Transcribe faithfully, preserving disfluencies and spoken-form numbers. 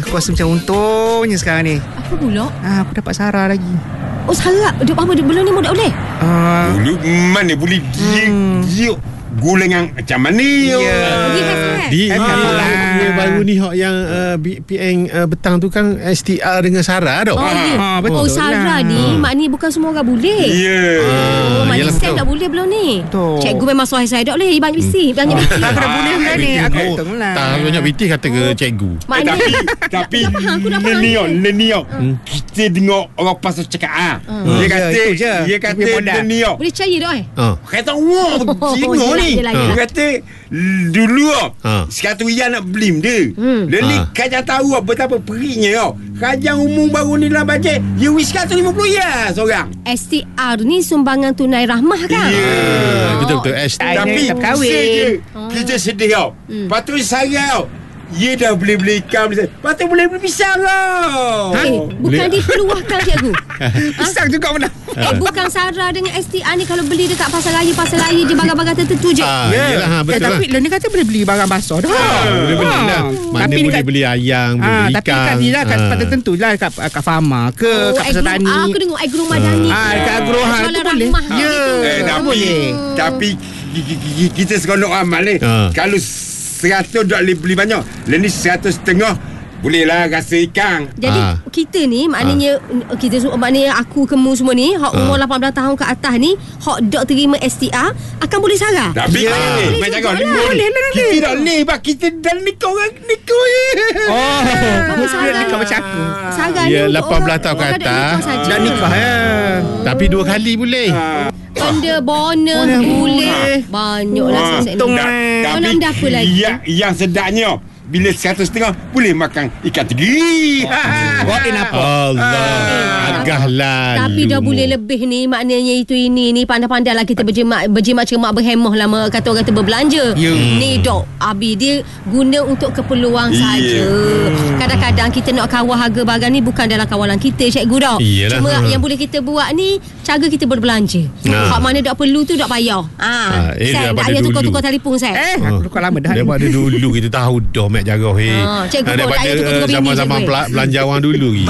Aku rasa macam untungnya sekarang ni. Apa pula? Ah, aku dapat Sarah lagi. Oh, Sarah. Dia apa dia belum ni mau tak boleh? Ah, Dulu mana boleh dia Hmm. dia gula yang macam mana yo. Ya. Dia have have. Di Kan, ah, kan. dia baru ni hak yang uh, B P N uh, betang tu kan S T R dengan Sarah tau. Oh, ya. Ah, betul Oh, Sarah lah. ni maknanya bukan semua orang boleh. Ya. Oh, Ah, maknanya yelah, Sam betul. tak boleh belum ni. Betul. Cikgu memang suai saya tak boleh. Banyak bisi. Banyak bisi. Aku dah boleh dah ni. Aku Oh, hitung lah. tak banyak B T kata ke cikgu. Eh, Maknanya tapi tapi Aku dah faham, aku dah faham. Lenio, Lenio. Kita dengar orang pasal cakap ah. Dia Ya, kata itu je. dia kata Tapi modal. Lenio. boleh percaya tak eh? Ah. Kata wah tengok yelah, ni. yelah, Dia yelah. kata dulu ah Ha. seratus riyal nak beli dia. Hmm. Dia ni Ha. kajang tahu ah, betapa periknya tau. Kajang umum baru ni dalam bajet, dia wis seratus lima puluh riyal seorang. S T R ni sumbangan tunai rahmah kan? Ya. Ah, betul-betul S T R. Tak. Tapi tak kahwin. saya kita sedih tau. Hmm. Lepas tu saya tau. Dia dah boleh beli ikan. Lepas tu boleh beli pisang tau. Eh, bukan Boleh- dipeluahkan cikgu. Pisang juga pernah. Eh, bukan Sarah dengan S T R ni kalau beli dekat pasar raya, pasar raya je barang-barang tertentu je. Ah, yelah, ha, Eh, betul lah. tapi Leni kata boleh beli barang basah dah. Boleh beli Ah. lah. Mana Tapi boleh dekat- beli ayam, boleh Ah, beli tapi ikan. dekat ni lah, kat Ah. tempat tertentu lah, kat, kat Fama ke, Oh, kat Pasar agro, Tani. ah, aku dengar agro Madani. Ah, dekat Agro Ha, Jualan tu boleh. rahmah Ya. gitu. Eh, tapi boleh. tapi ki- ki- ki- kita seronok amal ni. Ha. Kalau seratus tak boleh beli banyak. Lain ni seratus setengah bolehlah rasa ikan. Jadi Ah. kita ni maknanya kita semua maknanya aku kamu semua ni hak umur Ah. lapan belas tahun ke atas ni hak dok terima S T R akan boleh sarah. Tapi Ya. kan Boleh macam juga kau lah. Boleh lah, Kita boleh. tak boleh bak kita dalam nikah orang nikah je. Oh, Bapa Sarah dia ni- macam aku. Sarah Ya, ni untuk lapan belas orang- tahun ke orang dah atas. nikah saja. Dah nikah ya. Tapi dua kali boleh. Benda bonus Boleh. boleh. Banyaklah Ah. saya Untung, sendiri. eh. Tapi Mana ada apa lagi? yang, yang sedapnya bila seratus setengah boleh makan ikan tegiri. Oh, eh, nampak. Allah, agahlah. Tapi dah lu. boleh lebih ni. Maknanya itu ini ni pandai-pandai lah kita berjimat berjimat cermat berhemah lah me- kata orang kata berbelanja. Ya. Ni dok Abi dia guna untuk keperluan Ya. saja. Kadang-kadang kita nak kawal harga barang ni bukan dalam kawalan kita cikgu dok. Iyalah. Cuma Ha. yang boleh kita buat ni cara kita berbelanja. Ha. Hak mana dok perlu tu dok payah. Ha. Ha, eh, Saya daripada ayah dulu. tukar-tukar telefon saya. Eh, aku tukar lama dah. Daripada dulu kita tahu dah Mek Jarah. Ah, cikgu pun tak payah tukar-tukar bini, Zaman-zaman cikgu. pela- belanjawan dulu.